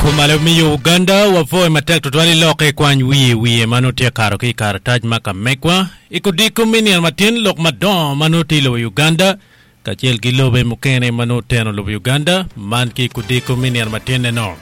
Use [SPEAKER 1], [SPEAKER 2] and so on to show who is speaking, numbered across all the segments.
[SPEAKER 1] kumalo mi Uganda wafoi matek tutwali loke kwany wiye manutia karo ki karataj maka mekwa ikudiku mini matin lok madon manuti lo Uganda kachel kilobe mukene manuteno lo Uganda man ki kudiku mini matin no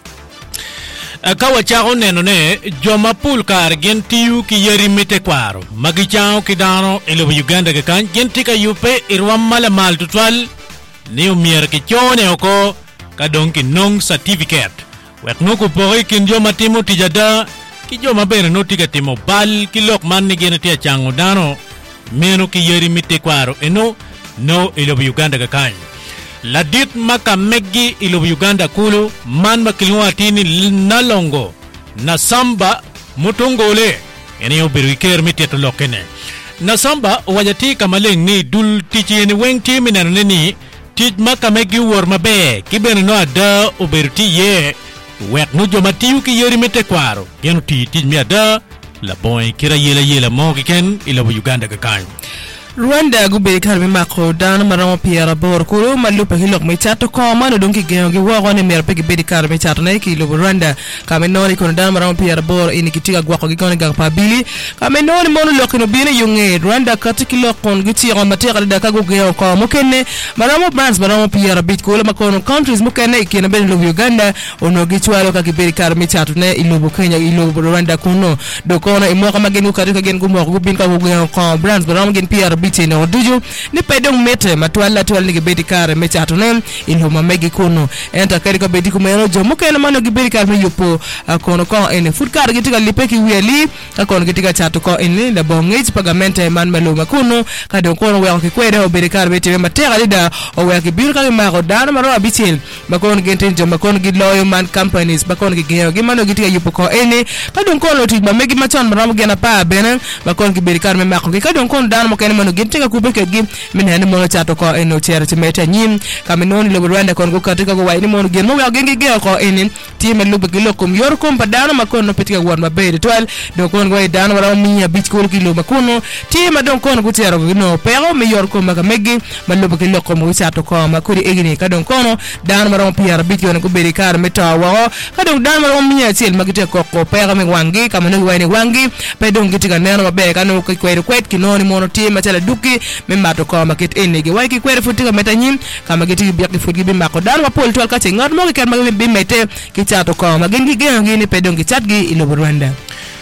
[SPEAKER 1] akawa chao neno ne joma pul kar gentiu ki yeri mite kwaro magi chao kidano ilo Uganda ke kan gentika yupe irwam mala mal tutwal ni umier ki chone oko kadong ki nong certificate wek nuku poi kin joma timo tijada ki joma bere no tiga timo bal ki lok man ni gene tia chango dano meno ki yeri mite kwaro eno no ilo Uganda ka kan ladit maka meggi ilo Uganda kulu man makilwa tini nalongo na samba mutongole ene obiru ker mite to lokene na samba wajati kamaleng ni dul tichini weng timi na neni tij maka meggi wor mabe kibene no ada oberti ye wek no joma tiu ki yeri mete kwaro yenu tij mi ada la boy kira yela mo ken ilo Uganda ka kan
[SPEAKER 2] Rwanda gube karmi mako dan maramo piara bor kuro malupa hilok me chato ko mano donki gengi wago ne merpe ki bedi karmi chato na ki lo Rwanda kame noni kono dan maramo piara bor ini kitiga gwako gikone gang pabili kame noni mono lokino bine yunge Rwanda katiki lokon giti on matera da kago geo ko mokene maramo brands maramo piara bit ko makono countries mokene ikina bedi lo Uganda ono gichwalo ka kibedi karmi chato na ilo Kenya ilo Rwanda kuno dokono imoka magenu katika gen gumo gubin ka geo ko brands maramo gen piara biti no duju ni pedong mete matwala twal ni gebedi kare mecha atonem in homa megi kuno enta kari ka bedi kumeno jomo kena mano gebedi kare me yupo kono ko ene food kare gitika lipeki wieli kono gitika chato ko ene da bongage pagamente man melo makuno kado kono we okikwede obedi kare beti matera lida o we kibiru ka maro dana maro abitil makono genten jomo kono gidloyo man companies makono gigeo gimano gitika yupo ko ene kado kono tiba megi machon maro gena pa benen makono gebedi kare me mako kado kono dana mo kena mano tega kubeke gi minene mono chato ko eno chere timete nyim kamenoni lo Rwanda kon go katika go waini mono gen mo wa gengi ge ko enin time lu begi lokum yor kom padano makon no petika wan mabede twal do kon go dano wala minya bich ko kilo makuno time don kon go tero no pero me yor kom maka megi malu begi lokum go chato ko makuri egini kadon kono dano mara piar bich yon go beri kar meta wa kadon dano mara minya tel magite ko pero me wangi kamano waini wangi pedon gitika neno mabe kanu ko kwet kinoni mono time tele duki membato ko maket enege way ki kwere futika metanyim kama geti biak futi bi mako dan wapol tol ka te ngad mo ke ma bi mete ki chato ko ma gengi gengi ni pedon ki chat gi ilo Rwanda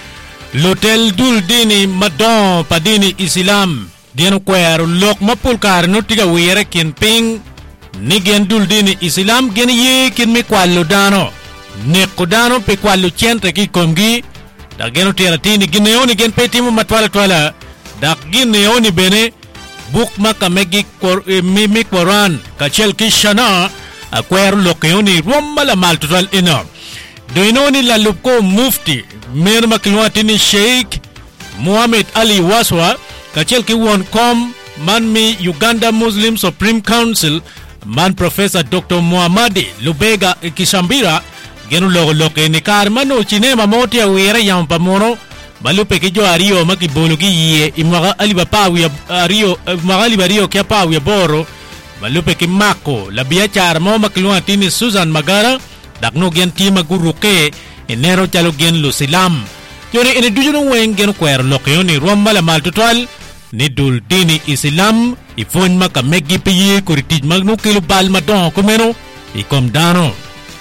[SPEAKER 1] l'hotel dul dini madon padini islam dien kwero lok mapul kar no tiga wire kin ping ni gen dul dini islam gen ye kin mi kwallo dano ne kodano pe kwallo chente ki komgi da geno tiratini gineoni gen petimu matwala dak gineoni bene buk maka megi mimi Quran kachel kishana akwer lokeoni romala maltual ina doinoni la lupko mufti mer maklwatini Sheikh Muhammad Ali Waswa kachel ki won kom man mi Uganda Muslim Supreme Council man Professor Dr. Muhammadi Lubega Kishambira genu lokeni karmano chinema moti awere yampamono malupe kijo ario makibologi ye imaga alibapawi ario magali bario kya pawi boro malupe kimako labia charmo maklwa tini Susan Magara dakno gen tima guruke enero chalo gen lusilam jori ene dujuno wengen kwer lokeyoni romala maltotwal ni dul dini islam ifon maka megi piye kuritij magno kilu balma don kumeno ikom dano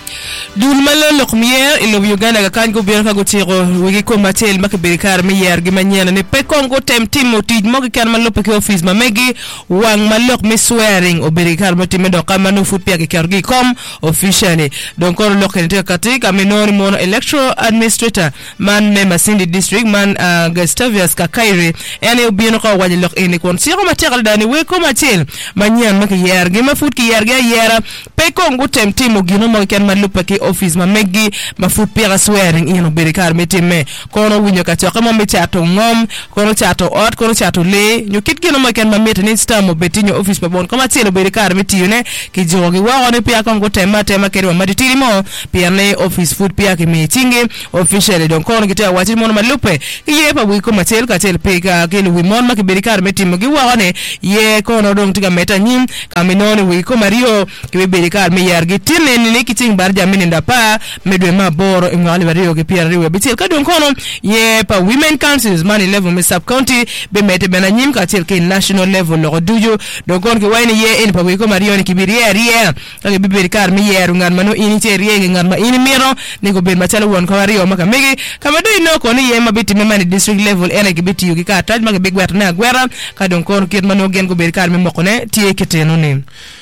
[SPEAKER 1] dul malo lokmier ilo Uganda ga kan go bien ka go tiro wigi ko matel makabiri kar mi yer gi manyana ne pe kongo tem timo tij mo gi kan malo pe office ma megi wang malok mi swearing o beri kar matime do kam manu fut pia gi kar gi kom officially donc on lokene te katika menoni mono electoral administrator man ne Masindi district man Gustavius Kakaire ene obino ko waje lok ene kon siro matel dani we ko matel manyan mak yer gi ma fut ki yer ga yera pe kongo tem timo gi no mo kan malo pe office ma megi ma fut pia swearing ino beri kar metime kono winyo ka to kama mechato ngom kono chato ot kono chato le nyu kit gino ma kan ma meta ni stamo betinyo office pa bon kama tielo beri kar metine ki jogi wa ne pia kongo tema keri ma matitiri mo pia ne office food pia ki meetingi officially don kono kitia wati mono malupe ye pa wi ko matel ka tel pe ka kele wi mon ma ki beri kar metimo gi wa ne ye kono don tiga meta nyim kaminoni wi ko mario ki beri kar me yar gi tinne ni kiting
[SPEAKER 2] mar jamini ndapa medwe maboro ingwali bario ke pia riwe bitil kadon kono ye pa women councils mani level me sub county be mete benanyim ka tel ke national level lo dujo do kon ke wayne ye en pa ko mario ni kibirie rie ka be berikar mi yeru ngan mano ini te rie ngan ma ini miro ni ko be machala won ko mario maka mege kama do ino ko ni ye mabiti me mani district level ene ke biti yugi ka taj maka be gwat na gwera kadon kono ket mano gen ko berikar mi mokone tie keteno ni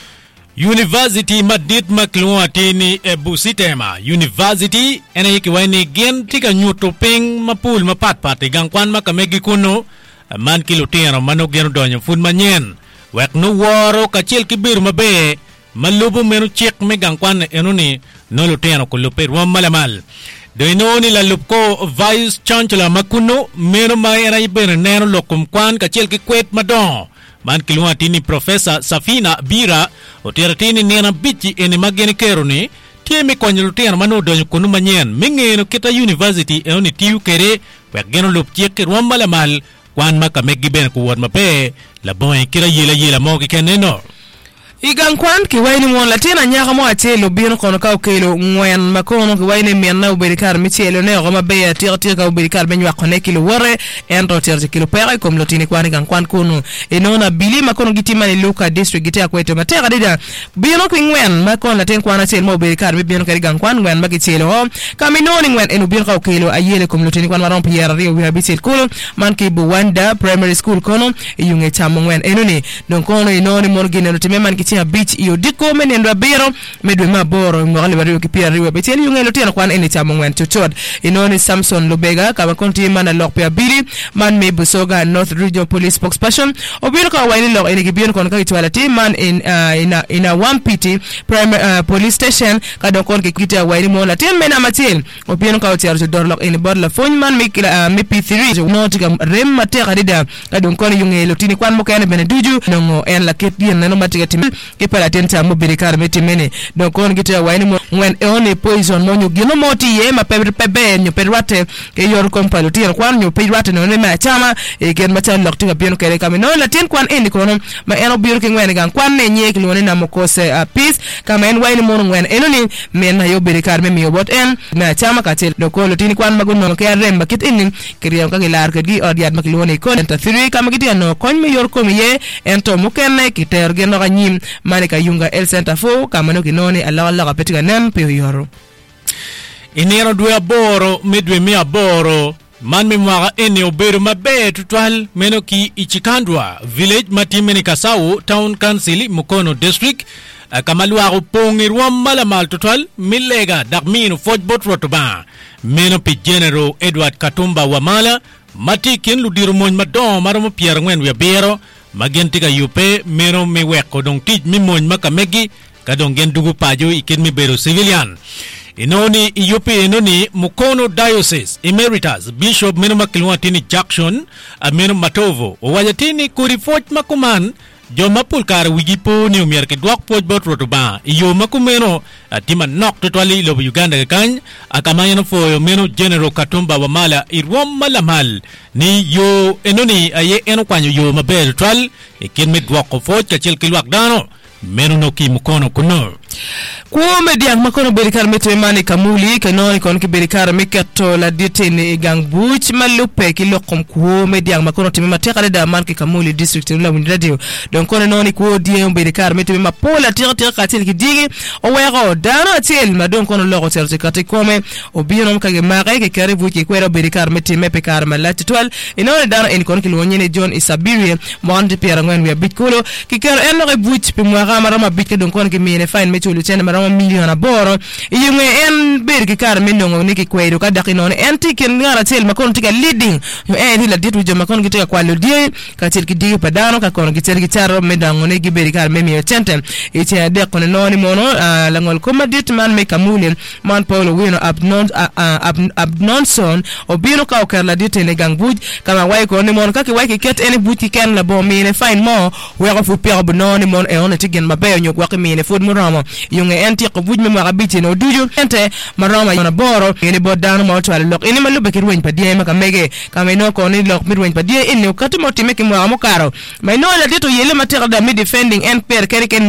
[SPEAKER 1] University Madit Makluatini Busitema University ene yiki waini gen tika nyuto ping mapul mapat pati gangkwan makamegi kuno man kilutero mano geno donyo fun manyen wek no woro kachil kibir mabe malubu menu chik me gangkwan enuni no lutero kuluper wam malamal do inoni la lupko vice chancellor makuno meno mai era iber nero lokum kwan kachil kikwet madon man kilwatini Professor Safina Bira oteratini nena bichi ene magene keroni tiemi konyulutero mano donyo kunu manyen mingeno kita university eoni tiu kere wek geno lup chik wambalamal kwan makamegi ben kuwad mape la boy kira yela mogi keneno
[SPEAKER 2] igang kwan ki wayni mon latina nyaga mo atelo bino kono ka kelo ngwen makono ki wayni menna uberikar michelo ne goma be tirtir ka uberikar ben yakone kilo wore ento tirtir kilo pere kom lotini kwani gang kwan kono enona bili makono gitimani Luka district gitia kweto matera dida bino ki ngwen makono latin kwana tel mo uberikar mi bino ka gang kwan ngwen magichelo ho kaminoni ngwen enu bino ka kelo ayele kom lotini kwan maron pierre rio wi habitel kono man ki Buwanda primary school kono yunge chamo ngwen enoni don kono enoni mon ginelo timeman tia beach iyo diko menendo biro medwe maboro ngwali bari kipia riwe beteli yungelo tena kwan eni chamo ngwen chochod inoni Samson Lubega kama konti mana lokpia bili man me Busoga North Regional Police spokesperson obiro ka waini lok eni kibion kon ka itwalati man in a Wampiti primary police station kadon kon ke kitia waini mo latin mena matil obiro ka otiar jo dorlok eni bodla fonman me P3 notika rem matera dida kadon kon yungelo tini kwan mo kane beneduju nongo en la ketien nano matika tim ke pala tenta mo berikar metimene donc kon gita wayni ngwen on poison mo nyu gino moti ye ma pebe nyu perwate ke yor kon palo tier kwan nyu perwate no ne ma chama e gen ma tan lokti bieno kere kam no la tin kwan en kono ma eno biur ke ngwen gan kwan ne nye kilone na mo kose a peace kam en wayni mo ngwen enoni men na yo berikar me mi obot en ma chama ka tel do ko lo tin kwan magun no ke rem bakit en kriya ka gilar ke gi odiat makilone ko enta 3 kam giti no kon mi yor ko mi ye ento mo kenne ki ter gen no nyim Manika Yunga El Center fo kamano kinone ala kapetika nem pe yoro
[SPEAKER 1] inero dwe aboro medwe mi aboro man mi mwaga ene oberu mabe tutwal meno ki Ichikandwa village matimeni Kasau town council Mukono district kamalwa pongirwa malamal tutwal milega dakmino fojbot rotoba meno pi general Edward Katumba Wamala matikin ludiru mon madon maromo Pierre ngwen we bero magenti ka yupe mero me weko dong tij mi mon makamegi kadong gen dugu pajo ikin mi bero civilian inoni yupe inoni Mukono diocese emeritus bishop meno makilwatini Jackson meno Matovo owajatini kurifoj makuman jo mapulkar wigipo ni umiar ke dwak poj bot rotoba iyo makumeno tima nok totally lo Uganda kan akamayano fo meno general Katumba Wamala irwom malamal ni yo enoni aye eno kwanyo yo mabel tral ikin mit dwak ko foj ka chel kilwak dano meno no ki Mukono kuno
[SPEAKER 2] kuome diang makono berikar meto mani kamuli kanoni kon ki berikar mekato la ditene gang buch malupe ki lokom kuome diang makono timema tekale da man ki kamuli district la win radio donc kono noni ko diang berikar meto ma pola tira katil ki digi o wego dano til ma donc kono logo terti kati kome o binom kage mare ke kare buch ki kwera berikar meto me pekar malati twal inoni dano en kon ki lonyene John Isabirie mo ande pera ngwen we bitkulo ki kare en no buch pe mo rama bitke donc kono ki mine fine meto lutene marama million aboro yunge en berki kar menongo niki kwedo ka dakino en tiken ngara tel makon tika leading yo en la ditu jama kon gitika kwa lodie ka tel ki digi padano ka kon gitel gitaro medango ne giberi kar memi yo tente ite de kon noni mono la ngol koma dit man me kamulin man paulo wino abnonson obino ka okar la dite ne gangbuj kama way ko ne mon ka ki way ki ket ene buti ken la bo mine fine mo we ko fu pere bononi mon e on tigen mabe nyok wa ki mine fod murama yunge enti ko bujme ma gabiti no duju ente marama na boro ni bodano ma to lok ini malube ki ruwen padie ma kamege kama no ko ni lok mirwen padie inni katimo timeki mo amokaro ma no la dito yele matera da mi defending en per keriken